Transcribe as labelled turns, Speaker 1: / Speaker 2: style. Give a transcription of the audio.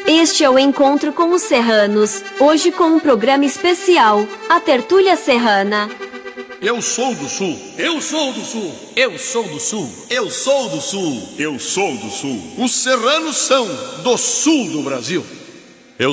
Speaker 1: Este é o Encontro com os Serranos, hoje com um programa especial, a Tertúlia Serrana.
Speaker 2: Eu sou do Sul.
Speaker 3: Eu sou do Sul.
Speaker 4: Eu sou do Sul.
Speaker 3: Eu sou do Sul.
Speaker 2: Eu sou do Sul.
Speaker 3: Os serranos são do Sul do Brasil.